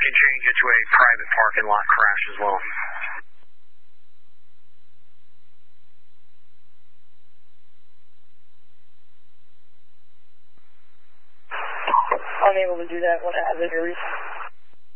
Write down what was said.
can change it to a private parking lot crash as well. Unable to do that when it has injuries.